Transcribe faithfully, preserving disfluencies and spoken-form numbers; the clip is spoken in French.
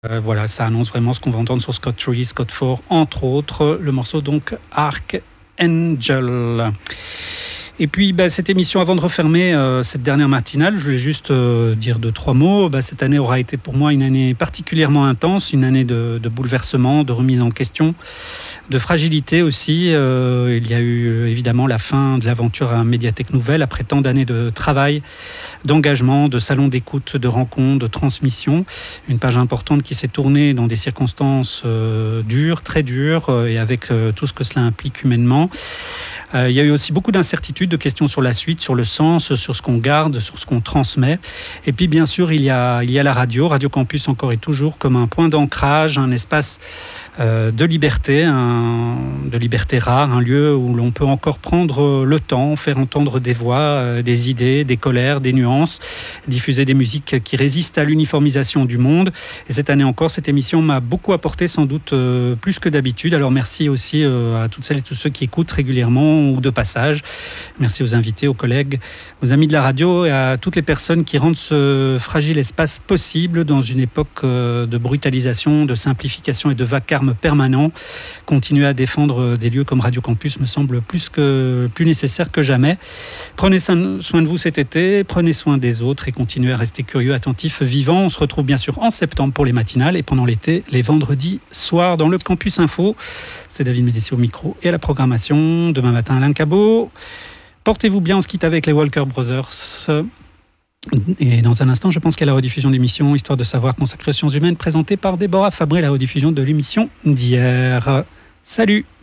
Euh, voilà, ça annonce vraiment ce qu'on va entendre sur Scott trois, Scott quatre, entre autres. Le morceau donc Archangel. Et puis bah, cette émission, avant de refermer euh, cette dernière matinale, je voulais juste euh, dire deux, trois mots. Bah, cette année aura été pour moi une année particulièrement intense, une année de, de bouleversement, de remise en question, de fragilité aussi. Euh, il y a eu euh, évidemment la fin de l'aventure à Médiathèque Nouvelle, après tant d'années de travail, d'engagement, de salons d'écoute, de rencontres, de transmission. Une page importante qui s'est tournée dans des circonstances euh, dures, très dures, euh, et avec euh, tout ce que cela implique humainement. Euh, il y a eu aussi beaucoup d'incertitudes, de questions sur la suite, sur le sens, sur ce qu'on garde, sur ce qu'on transmet. Et puis bien sûr, il y a, il y a la radio, Radio Campus encore et toujours comme un point d'ancrage, un espace euh, de liberté, un, de liberté rare, un lieu où l'on peut encore prendre le temps, faire entendre des voix, euh, des idées, des colères, des nuances, diffuser des musiques qui résistent à l'uniformisation du monde. Et cette année encore, cette émission m'a beaucoup apporté, sans doute euh, plus que d'habitude. Alors merci aussi euh, à toutes celles et tous ceux qui écoutent régulièrement ou de passage. Merci aux invités, aux collègues, aux amis de la radio et à toutes les personnes qui rendent ce fragile espace possible dans une époque de brutalisation, de simplification et de vacarme permanent. Continuer à défendre des lieux comme Radio Campus me semble plus, que, plus nécessaire que jamais. Prenez soin de vous cet été, prenez soin des autres et continuez à rester curieux, attentifs, vivants. On se retrouve bien sûr en septembre pour les matinales et pendant l'été, les vendredis soirs dans le Campus Info. C'est David Médessier au micro et à la programmation. Demain matin, Alain Cabot. Portez-vous bien, on se quitte avec les Walker Brothers. Et dans un instant, je pense qu'il y a la rediffusion de l'émission Histoire de savoir consacrée aux sciences humaines présentée par Déborah Fabré, la rediffusion de l'émission d'hier. Salut!